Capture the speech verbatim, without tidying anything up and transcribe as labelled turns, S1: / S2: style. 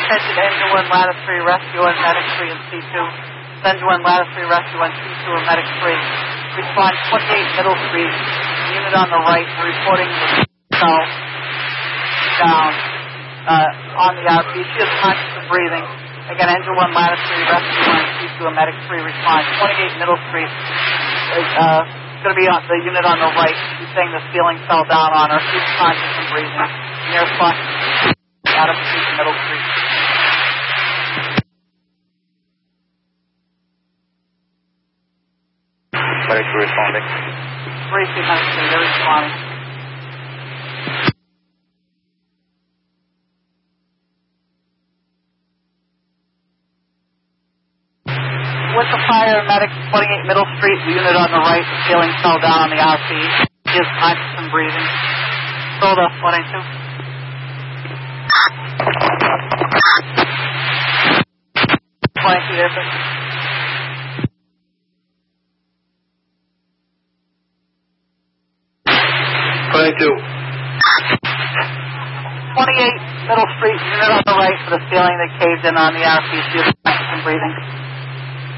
S1: Attention Engine one, Lattice three, Rescue one, Medic three, and C two. Engine one, Lattice three, Rescue one, C two, and Medic three. Respond twenty-eight Middle Street, unit on the right, reporting the cell down uh, on the R P. She is conscious and breathing. Again, Engine one, Lattice three, Rescue one, C two, and Medic three. Respond twenty-eight Middle Street. Uh, going to be on the unit on the right. She's saying the ceiling fell down on her. She's conscious and breathing. Near spot out of Street, Middle Street.
S2: Medic three responding.
S1: three Street, Medic three, they're responding. With the fire, Medic twenty-eight Middle Street, the unit on the right, the ceiling fell down on the R P. He is conscious and breathing. Sold up, one eighty-two. twenty-two there, sir.
S2: twenty-two.
S1: twenty-eight Middle Street, unit on the right for the ceiling that caved in on the R P. She is conscious and breathing.